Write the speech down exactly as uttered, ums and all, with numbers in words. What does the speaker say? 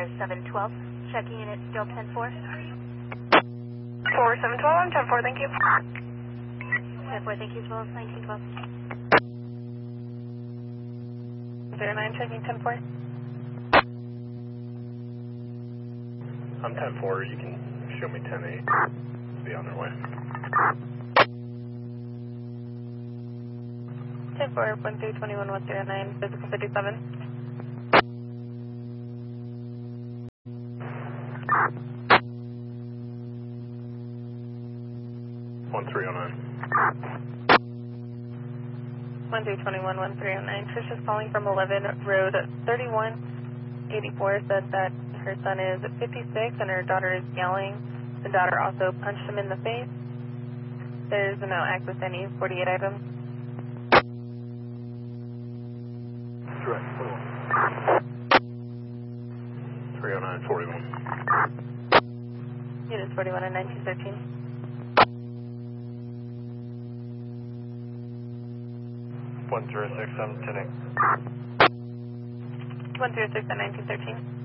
four seven one two, checking in at still ten four. four seven one two, I'm ten four, thank you. ten four, thank you, as well as nineteen twelve. zero nine, checking ten four. I'm ten four, you can show me ten eight. Be on their way. ten four, one three two one, one zero nine, physical fifty-seven. one three oh nine. one three two one, one three oh nine. Trish is calling from eleven Road thirty-one eighty-four, said that her son is fifty-six and her daughter is yelling. The daughter also punched him in the face. There's no access to any forty-eight items. Direct, three oh nine, forty-one. Units forty-one and nineteen thirteen. one zero six, I'm ten eight. one zero six and nineteen thirteen.